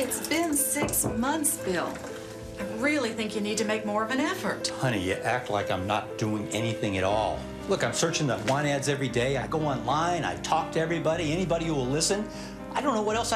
It's been 6 months, Bill. I really think you need to make more of an effort. Honey, you act like I'm not doing anything at all. Look, I'm searching the wine ads every day. I go online, I talk to everybody, anybody who will listen. I don't know what else